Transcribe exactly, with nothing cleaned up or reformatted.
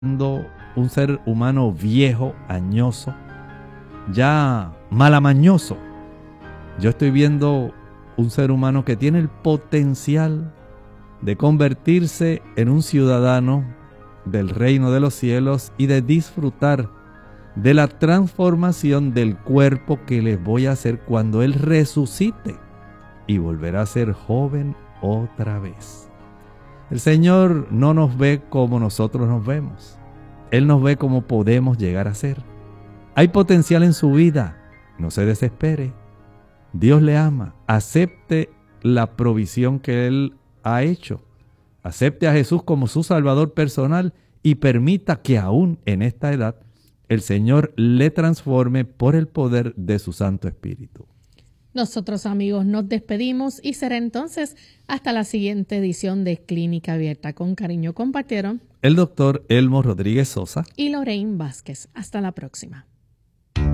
un ser humano viejo, añoso, ya malamañoso. Yo estoy viendo un ser humano que tiene el potencial de convertirse en un ciudadano del reino de los cielos y de disfrutar de la transformación del cuerpo que les voy a hacer cuando Él resucite y volverá a ser joven otra vez. El Señor no nos ve como nosotros nos vemos. Él nos ve como podemos llegar a ser. Hay potencial en su vida. No se desespere. Dios le ama. Acepte la provisión que Él ha hecho. Acepte a Jesús como su Salvador personal y permita que aún en esta edad el Señor le transforme por el poder de su Santo Espíritu. Nosotros, amigos, nos despedimos y será entonces hasta la siguiente edición de Clínica Abierta. Con cariño compartieron el doctor Elmo Rodríguez Sosa y Lorraine Vázquez. Hasta la próxima.